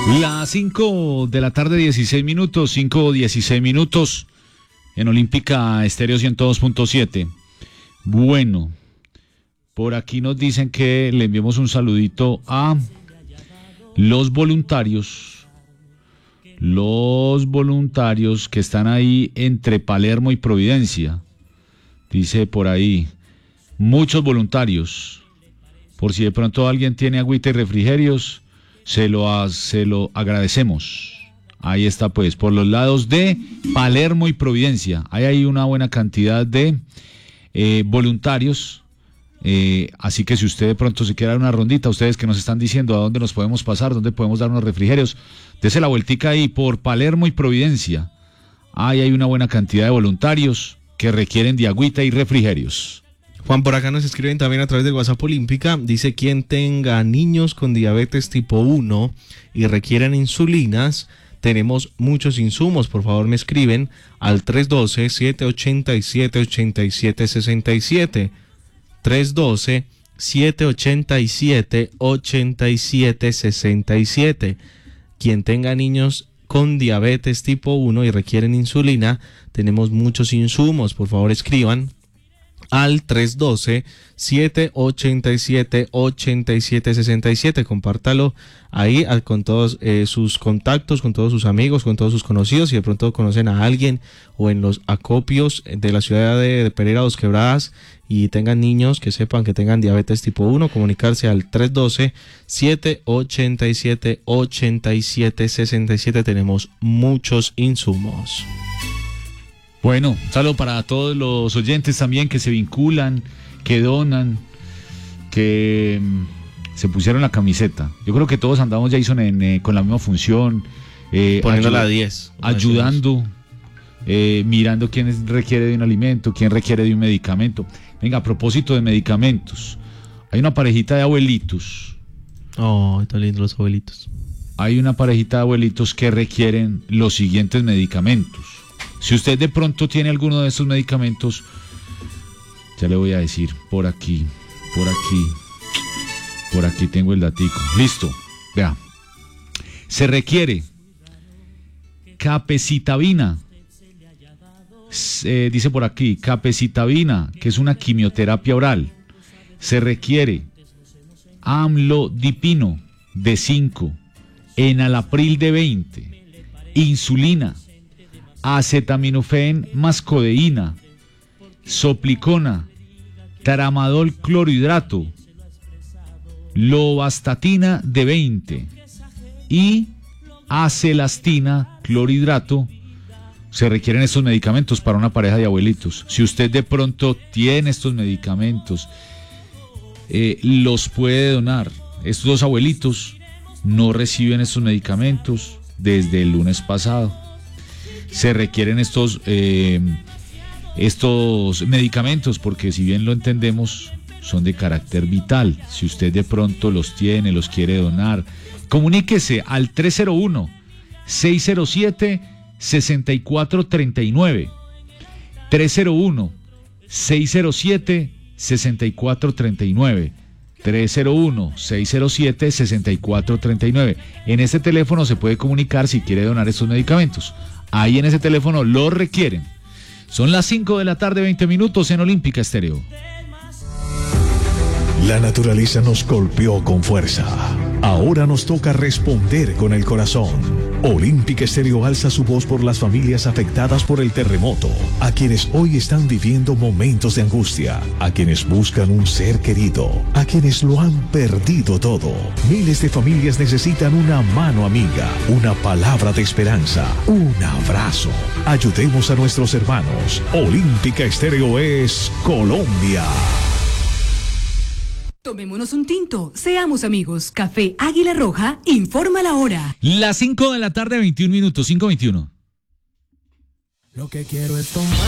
Las 5 de la tarde, 16 minutos, 5:16 minutos en Olímpica Estéreo 102.7. Bueno, por aquí nos dicen que le enviamos un saludito a los voluntarios que están ahí entre Palermo y Providencia. Dice por ahí, muchos voluntarios. Por si de pronto alguien tiene agüita y refrigerios, se lo agradecemos. Ahí está, pues, por los lados de Palermo y Providencia. Ahí hay una buena cantidad de voluntarios. Así que si usted de pronto se quiere dar una rondita, ustedes que nos están diciendo a dónde nos podemos pasar, dónde podemos dar unos refrigerios, dese la vueltica ahí por Palermo y Providencia. Ahí hay una buena cantidad de voluntarios que requieren de agüita y refrigerios. Juan, por acá nos escriben también a través del WhatsApp Olímpica. Dice, quien tenga niños con diabetes tipo 1 y requieran insulinas, tenemos muchos insumos. Por favor, me escriben al 312-787-8767. 312-787-8767. Quien tenga niños con diabetes tipo 1 y requieren insulina, tenemos muchos insumos. Por favor, escriban al 312-787-8767. Compártalo ahí con todos sus contactos, con todos sus amigos, con todos sus conocidos. Si de pronto conocen a alguien o en los acopios de la ciudad de Pereira, Dos Quebradas, y tengan niños que sepan que tengan diabetes tipo 1, comunicarse al 312-787-8767. Tenemos muchos insumos. Bueno, un saludo para todos los oyentes también que se vinculan, que donan, que se pusieron la camiseta. Yo creo que todos andamos, Jason, con la misma función. Poniéndola a 10. Ayudando, mirando quién requiere de un alimento, quién requiere de un medicamento. Venga, a propósito de medicamentos, hay una parejita de abuelitos. Oh, están lindos los abuelitos. Hay una parejita de abuelitos que requieren los siguientes medicamentos. Si usted de pronto tiene alguno de estos medicamentos, ya le voy a decir, por aquí tengo el datico. Listo, vea. Se requiere capecitabina, dice por aquí, capecitabina, que es una quimioterapia oral. Se requiere amlodipino de 5, enalapril de 20, insulina, acetaminofén más codeína, soplicona, tramadol clorhidrato, lovastatina de 20 y acelastina clorhidrato. Se requieren estos medicamentos para una pareja de abuelitos. Si usted de pronto tiene estos medicamentos, los puede donar. Estos dos abuelitos no reciben estos medicamentos desde el lunes pasado. Se requieren estos medicamentos porque, si bien lo entendemos, son de carácter vital. Si usted de pronto los tiene, los quiere donar, comuníquese al 301-607-6439. 301-607-6439. 301-607-6439. En este teléfono se puede comunicar si quiere donar estos medicamentos. Ahí en ese teléfono lo requieren. Son las 5 de la tarde, 20 minutos en Olímpica Estéreo. La naturaleza nos golpeó con fuerza. Ahora nos toca responder con el corazón. Olímpica Estéreo alza su voz por las familias afectadas por el terremoto, a quienes hoy están viviendo momentos de angustia, a quienes buscan un ser querido, a quienes lo han perdido todo. Miles de familias necesitan una mano amiga, una palabra de esperanza, un abrazo. Ayudemos a nuestros hermanos. Olímpica Estéreo es Colombia. Tomémonos un tinto, seamos amigos. Café Águila Roja informa la hora. Las 5 de la tarde, 21 minutos, 5:21. Lo que quiero es tomar.